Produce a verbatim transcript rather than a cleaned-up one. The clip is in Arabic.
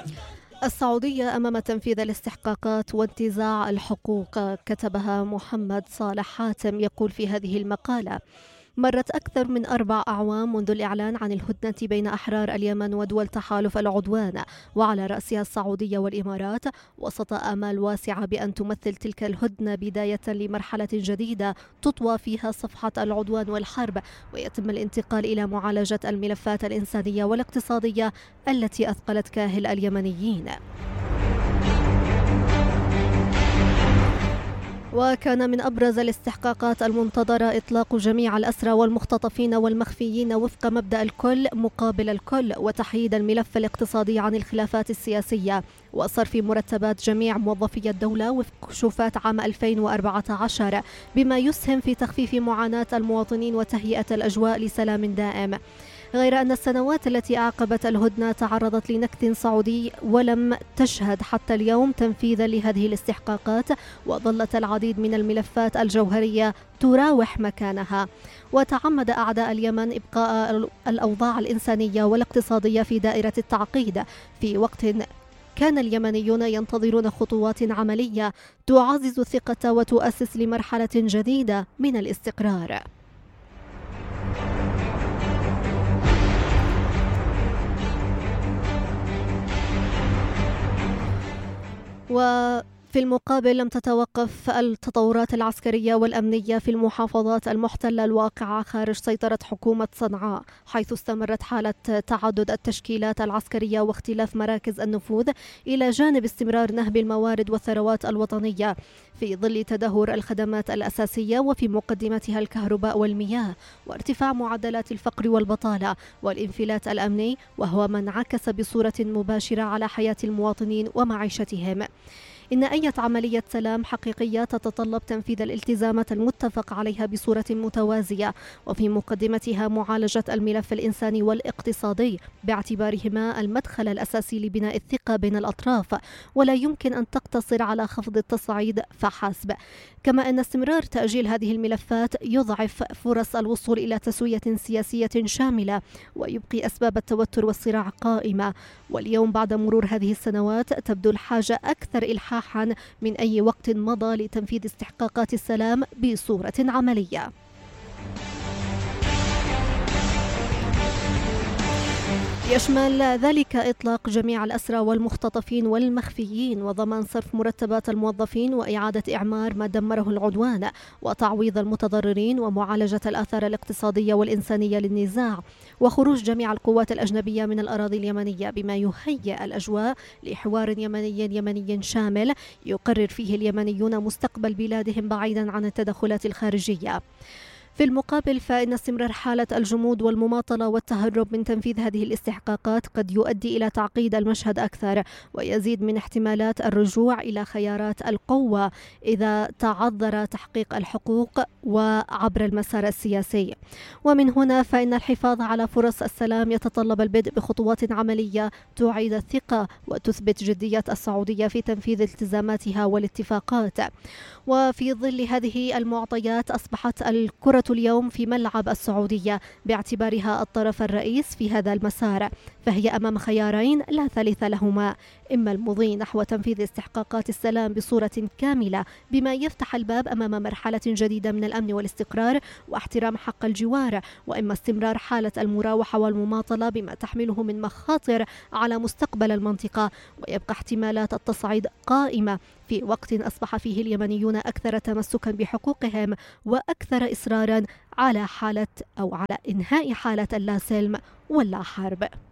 السعودية أمام تنفيذ الاستحقاقات وانتزاع الحقوق، كتبها محمد صالح حاتم يقول في هذه المقالة: مرت أكثر من أربع أعوام منذ الإعلان عن الهدنة بين أحرار اليمن ودول تحالف العدوان، وعلى رأسها السعودية والإمارات، وسط آمال واسعة بأن تمثل تلك الهدنة بداية لمرحلة جديدة تطوى فيها صفحة العدوان والحرب، ويتم الانتقال إلى معالجة الملفات الإنسانية والاقتصادية التي أثقلت كاهل اليمنيين. وكان من أبرز الاستحقاقات المنتظرة إطلاق جميع الأسرى والمختطفين والمخفيين وفق مبدأ الكل مقابل الكل، وتحييد الملف الاقتصادي عن الخلافات السياسية، وصرف مرتبات جميع موظفي الدولة وفق كشوفات عام ألفين وأربعة عشر، بما يسهم في تخفيف معاناة المواطنين وتهيئة الأجواء لسلام دائم. غير أن السنوات التي أعقبت الهدنة تعرضت لنكث سعودي ولم تشهد حتى اليوم تنفيذا لهذه الاستحقاقات، وظلت العديد من الملفات الجوهرية تراوح مكانها. وتعمد أعداء اليمن إبقاء الأوضاع الإنسانية والاقتصادية في دائرة التعقيد في وقت كان اليمنيون ينتظرون خطوات عملية تعزز الثقة وتؤسس لمرحلة جديدة من الاستقرار. وفي المقابل لم تتوقف التطورات العسكرية والأمنية في المحافظات المحتلة الواقعة خارج سيطرة حكومة صنعاء، حيث استمرت حالة تعدد التشكيلات العسكرية واختلاف مراكز النفوذ، إلى جانب استمرار نهب الموارد والثروات الوطنية في ظل تدهور الخدمات الأساسية وفي مقدمتها الكهرباء والمياه، وارتفاع معدلات الفقر والبطالة والانفلات الأمني، وهو ما انعكس بصورة مباشرة على حياة المواطنين ومعيشتهم. إن أي عملية سلام حقيقية تتطلب تنفيذ الالتزامات المتفق عليها بصورة متوازية، وفي مقدمتها معالجة الملف الإنساني والاقتصادي باعتبارهما المدخل الأساسي لبناء الثقة بين الأطراف، ولا يمكن أن تقتصر على خفض التصعيد فحسب. كما أن استمرار تأجيل هذه الملفات يضعف فرص الوصول إلى تسوية سياسية شاملة، ويبقي أسباب التوتر والصراع قائمة. واليوم بعد مرور هذه السنوات تبدو الحاجة أكثر إلحاحا من أي وقت مضى لتنفيذ استحقاقات السلام بصورة عملية. يشمل ذلك إطلاق جميع الأسرى والمختطفين والمخفيين، وضمان صرف مرتبات الموظفين، وإعادة إعمار ما دمره العدوان، وتعويض المتضررين، ومعالجة الآثار الاقتصادية والإنسانية للنزاع، وخروج جميع القوات الأجنبية من الأراضي اليمنية، بما يهيئ الأجواء لحوار يمني يمني شامل يقرر فيه اليمنيون مستقبل بلادهم بعيدا عن التدخلات الخارجية. في المقابل فإن استمرار حالة الجمود والمماطلة والتهرب من تنفيذ هذه الاستحقاقات قد يؤدي إلى تعقيد المشهد أكثر، ويزيد من احتمالات الرجوع إلى خيارات القوة إذا تعذر تحقيق الحقوق وعبر المسار السياسي. ومن هنا فإن الحفاظ على فرص السلام يتطلب البدء بخطوات عملية تعيد الثقة وتثبت جدية السعودية في تنفيذ التزاماتها والاتفاقات. وفي ظل هذه المعطيات أصبحت الكرة اليوم في ملعب السعودية باعتبارها الطرف الرئيس في هذا المسار، فهي أمام خيارين لا ثالث لهما: إما المضي نحو تنفيذ استحقاقات السلام بصورة كاملة بما يفتح الباب أمام مرحلة جديدة من الأمن والاستقرار واحترام حق الجوار، وإما استمرار حالة المراوحة والمماطلة بما تحمله من مخاطر على مستقبل المنطقة، ويبقى احتمالات التصعيد قائمة في وقت أصبح فيه اليمنيون أكثر تمسكا بحقوقهم وأكثر إصرارا على حالة أو على إنهاء حالة اللا سلم ولا حرب.